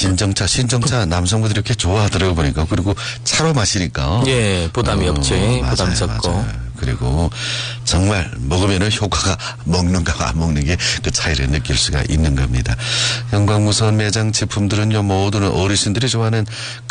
신정차 남성분들이 이렇게 좋아하더라고 보니까. 그리고 차로 마시니까. 예, 부담이 없지. 부담 적고. 맞아요. 그리고 정말 먹으면은 효과가 먹는가 안 먹는 게 그 차이를 느낄 수가 있는 겁니다. 영광무선 매장 제품들은요, 모두는 어르신들이 좋아하는